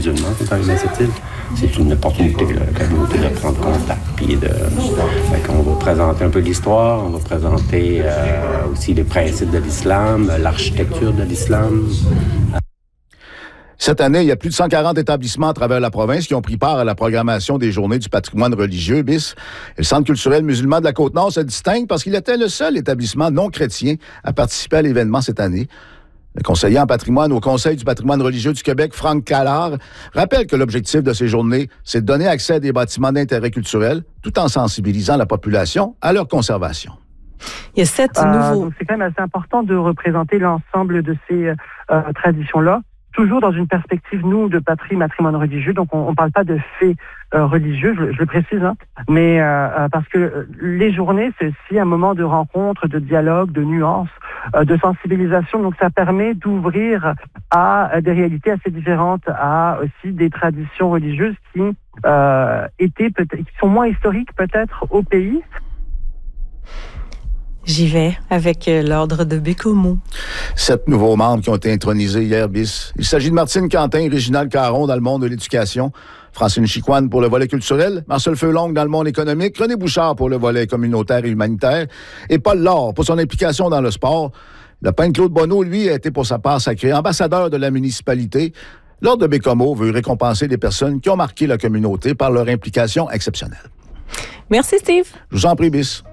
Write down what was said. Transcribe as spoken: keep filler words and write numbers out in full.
musulmans sont arrivés dans cette île. C'est une opportunité pour la communauté de prendre contact. Puis de, fait qu'on va présenter un peu l'histoire, on va présenter euh, aussi les principes de l'islam, l'architecture de l'islam. Cette année, il y a plus de cent quarante établissements à travers la province qui ont pris part à la programmation des Journées du patrimoine religieux, B I S. Et le Centre culturel musulman de la Côte-Nord se distingue parce qu'il était le seul établissement non chrétien à participer à l'événement cette année. Le conseiller en patrimoine au Conseil du patrimoine religieux du Québec, Franck Callard, rappelle que l'objectif de ces journées, c'est de donner accès à des bâtiments d'intérêt culturel tout en sensibilisant la population à leur conservation. Il y a sept euh, nouveaux... donc c'est quand même assez important de représenter l'ensemble de ces euh, traditions-là. Toujours dans une perspective, nous, de patrie, patrimoine religieux. Donc, on ne parle pas de faits euh, religieux, je, je le précise, hein, mais euh, parce que les journées, c'est aussi un moment de rencontre, de dialogue, de nuances, euh, de sensibilisation. Donc, ça permet d'ouvrir à, à des réalités assez différentes, à aussi des traditions religieuses qui euh, étaient peut-être, qui sont moins historiques peut-être au pays. J'y vais avec euh, l'ordre de Bécomo. Sept nouveaux membres qui ont été intronisés hier, B I S. Il s'agit de Martine Quentin, Réginald Caron dans le monde de l'éducation, Francine Chicoine pour le volet culturel, Marcel Feulongue dans le monde économique, René Bouchard pour le volet communautaire et humanitaire, et Paul Laure pour son implication dans le sport. Le peintre Claude Bonneau, lui, a été pour sa part sacré ambassadeur de la municipalité. L'ordre de Bécomo veut récompenser des personnes qui ont marqué la communauté par leur implication exceptionnelle. Merci, Steve. Je vous en prie, B I S.